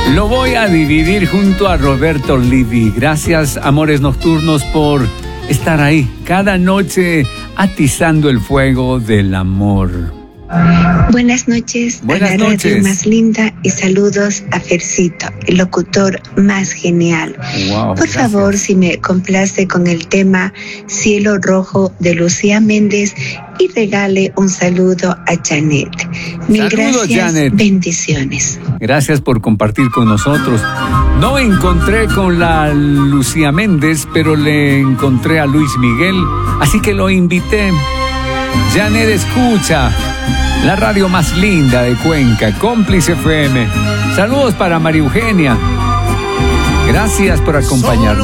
Lo voy a dividir junto a Roberto Livi. Gracias, Amores Nocturnos, por estar ahí cada noche atizando el fuego del amor. Buenas noches Buenas a la noches. radio más linda y saludos a Fercito, el locutor más genial. Wow, Por favor, si me complace con el tema Cielo Rojo de Lucía Méndez y regale un saludo a Janet. Mil Saludos, gracias, Janet. bendiciones. Gracias por compartir con nosotros. No encontré con la Lucía Méndez, pero le encontré a Luis Miguel, así que lo invité. Janet escucha la radio más linda de Cuenca, Cómplice FM. Saludos para María Eugenia. Gracias por acompañarnos.